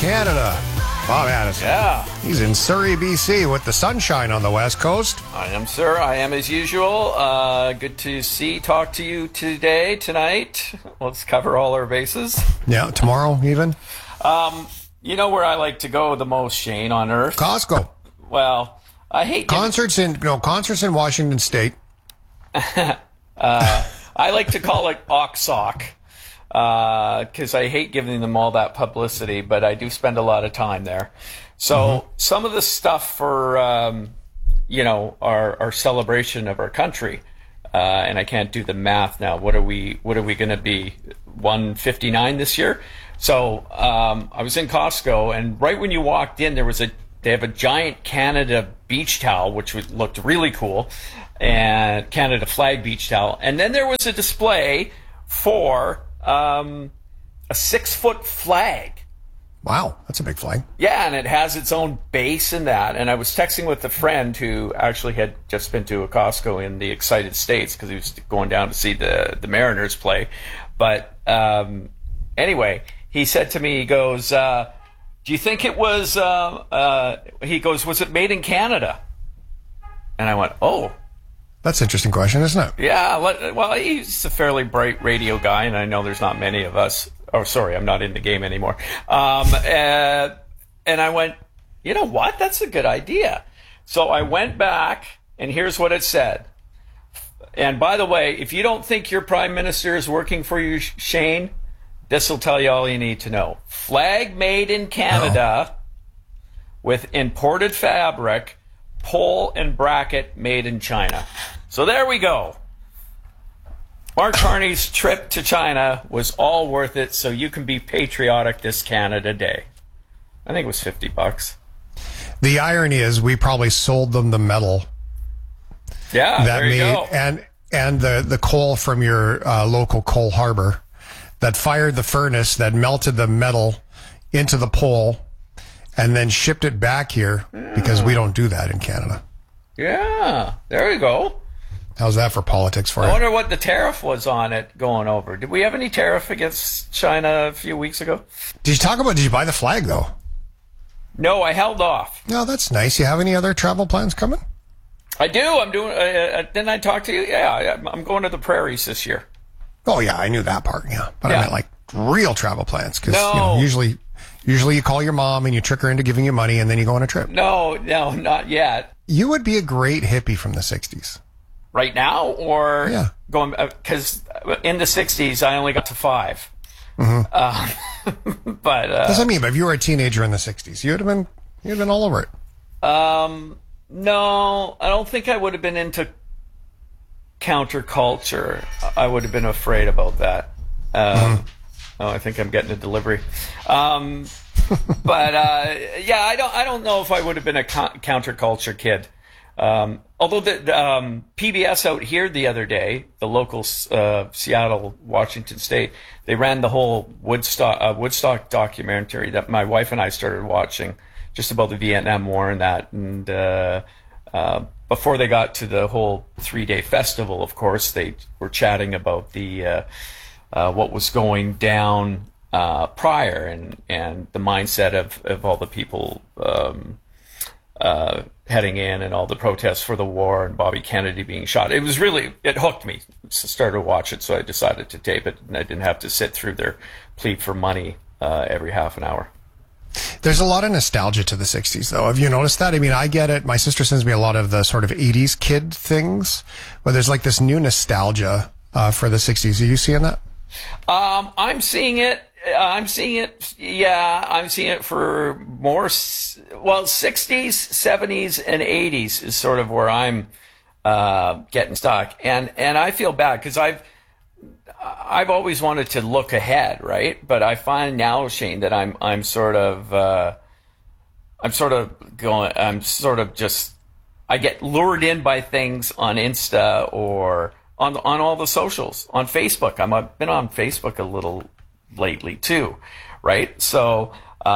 Canada. Bob Addison. Yeah. He's in Surrey, BC with the sunshine on the west coast. I am, sir. I am as usual. Good to talk to you tonight. Let's cover all our bases. Yeah, tomorrow even. You know where I like to go the most, Shane, on Earth? Costco. Well, I hate concerts in Washington State. I like to call it Oxsock because I hate giving them all that publicity, but I do spend a lot of time there. So some of the stuff for our celebration of our country, and I can't do the math now. What are we going to be? 159 this year. So I was in Costco, and right when you walked in, they have a giant Canada beach towel, which looked really cool, and Canada flag beach towel. And then there was a display for a 6-foot flag. Wow, that's a big flag. Yeah, and it has its own base in that. And I was texting with a friend who actually had just been to a Costco in the Excited States because he was going down to see the Mariners play. But anyway, he said to me, he goes, do you think it was, he goes, was it made in Canada? And I went, oh. That's an interesting question, isn't it? Yeah, well, he's a fairly bright radio guy, and I know there's not many of us. Oh, sorry, I'm not in the game anymore. And I went, you know what? That's a good idea. So I went back, and here's what it said. And by the way, if you don't think your prime minister is working for you, Shane, this will tell you all you need to know. Flag made in Canada with imported fabric, pole and bracket made in China. So there we go. Mark Carney's trip to China was all worth it, so you can be patriotic this Canada Day. I think it was $50. The irony is we probably sold them the metal. Yeah, there you go. And the coal from your local coal harbor that fired the furnace that melted the metal into the pole and then shipped it back here because we don't do that in Canada. Yeah, there you go. How's that for politics for you? I wonder what the tariff was on it going over. Did we have any tariff against China a few weeks ago? Did you buy the flag, though? No, I held off. No, that's nice. You have any other travel plans coming? I do. I'm doing. Didn't I talk to you? Yeah, I'm going to the prairies this year. Oh, yeah, I knew that part, yeah. But I meant like real travel plans because usually you call your mom and you trick her into giving you money and then you go on a trip. No, not yet. You would be a great hippie from the 60s. Right now or going because in the 60s I only got to 5. But that's what I mean. But if you were a teenager in the 60s, you'd have been all over it. No, I don't think I would have been into counterculture. I would have been afraid about that. Oh, I think I'm getting a delivery. But I don't know if I would have been a counterculture kid. Although the PBS out here the other day, the local Seattle, Washington State, they ran the whole Woodstock documentary that my wife and I started watching just about the Vietnam War and that. And before they got to the whole 3-day festival, of course, they were chatting about the what was going down prior and the mindset of all the people heading in and all the protests for the war and Bobby Kennedy being shot. It hooked me. Started to watch it, so I decided to tape it, and I didn't have to sit through their plea for money every half an hour. There's a lot of nostalgia to the 60s, though. Have you noticed that? I mean, I get it. My sister sends me a lot of the sort of 80s kid things, but there's like this new nostalgia for the 60s. Are you seeing that? I'm seeing it. Yeah, I'm seeing it for more. Well, 60s, 70s, and 80s is sort of where I'm getting stuck, and I feel bad because I've always wanted to look ahead, right? But I find now, Shane, that I'm sort of I get lured in by things on Insta or on all the socials, on Facebook. I've been on Facebook a little lately too, right? So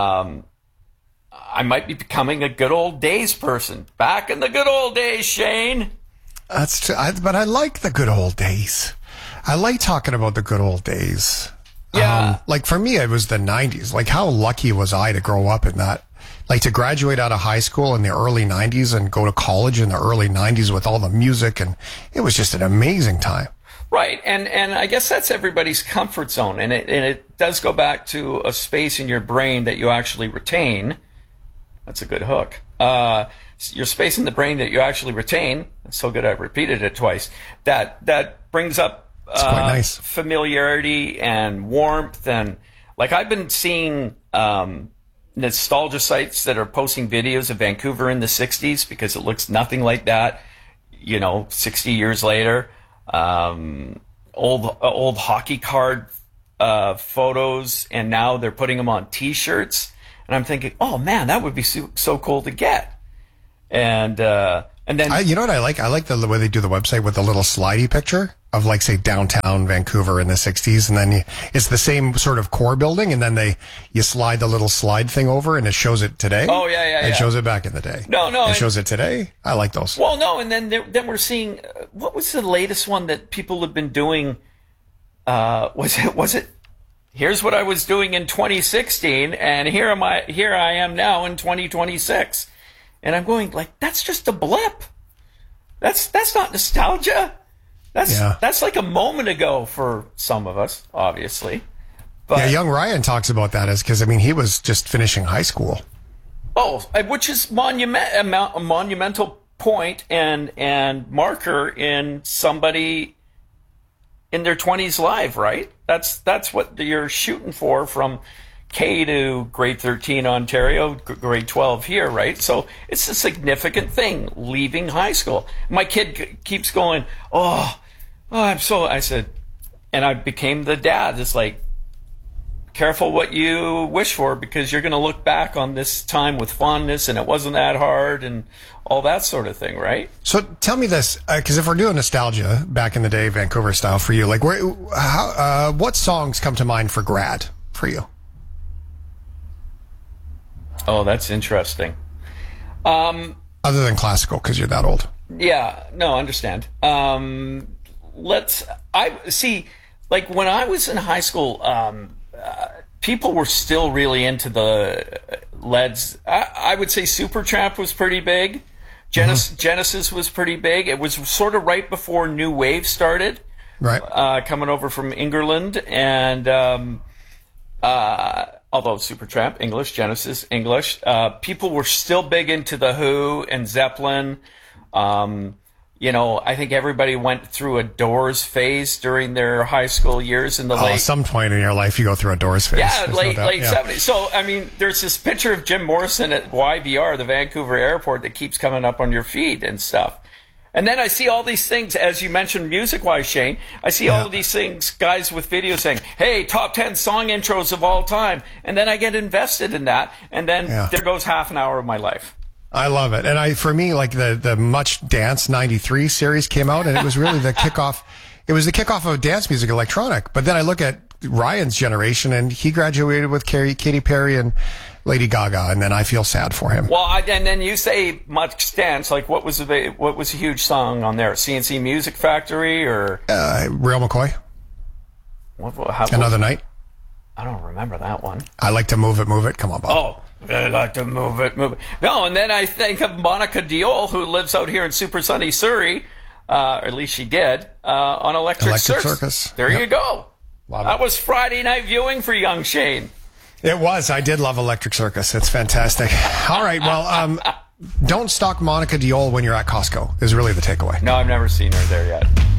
I might be becoming a good old days person. Back in the good old days, Shane. But I like the good old days. I like talking about the good old days. Yeah. Like for me, it was the 90s. Like how lucky was I to grow up in that? Like to graduate out of high school in the early 90s and go to college in the early 90s with all the music. And it was just an amazing time. Right. And I guess that's everybody's comfort zone. And it does go back to a space in your brain that you actually retain. That's a good hook. Your space in the brain that you actually retain. It's so good I repeated it twice. That brings up quite nice. Familiarity and warmth. And like I've been seeing nostalgia sites that are posting videos of Vancouver in the 60s because it looks nothing like that, 60 years later. Old hockey card photos, and now they're putting them on T-shirts. And I'm thinking, oh man, that would be so cool to get. And then you know what I like? I like the way they do the website with the little slidey picture of like say downtown Vancouver in the 60s, and then it's the same sort of core building, and then you slide the little slide thing over, and it shows it today. Oh yeah. It shows it back in the day. No, it shows it today. I like those. Well, no, and then we're seeing what was the latest one that people have been doing? Was it? Here's what I was doing in 2016, and here I am now in 2026. And I'm going like, that's just a blip. That's not nostalgia. That's like a moment ago for some of us, obviously. But yeah, young Ryan talks about that because he was just finishing high school. Oh, which is a monumental point and marker in somebody in their 20s life, right? That's what you're shooting for from K to grade 13 Ontario, grade 12 here, right? So it's a significant thing, leaving high school. My kid keeps going, I said, and I became the dad. It's like, careful what you wish for, because you're going to look back on this time with fondness, and it wasn't that hard and all that sort of thing, right? So tell me this, because if we're doing nostalgia back in the day, Vancouver style for you, like what songs come to mind for grad for you? Oh, that's interesting. Other than classical, because you're that old. Yeah, no, I understand. Like when I was in high school, people were still really into the Leds. I would say Supertramp was pretty big. Genesis was pretty big. It was sort of right before New Wave started. Right. Coming over from England, and although Supertramp, English, Genesis, English, people were still big into The Who and Zeppelin. I think everybody went through a Doors phase during their high school years in the late... At some point in your life, you go through a Doors phase. Yeah, late 70s. So, there's this picture of Jim Morrison at YVR, the Vancouver airport, that keeps coming up on your feed and stuff. And then I see all these things, as you mentioned music-wise, Shane, I see all of these things, guys with videos saying, hey, top 10 song intros of all time. And then I get invested in that, and then there goes half an hour of my life. I love it. And for me, like the Much Dance 93 series came out, and it was really the kickoff. It was the kickoff of dance music electronic. But then I look at Ryan's generation, and he graduated with Katy Perry and Lady Gaga, and then I feel sad for him. Well, and then you say Much Dance, like what was a huge song on there? CNC Music Factory or Real McCoy? Another Night? I don't remember that one. I Like to Move It. Come on, Bob. Oh, I like to move it. No, and then I think of Monica Diol, who lives out here in super sunny Surrey, or at least she did, on Electric Circus. There you go. That was Friday night viewing for young Shane. It was. I did love Electric Circus. It's fantastic. All right. Well, don't stalk Monica Diol when you're at Costco is really the takeaway. No, I've never seen her there yet.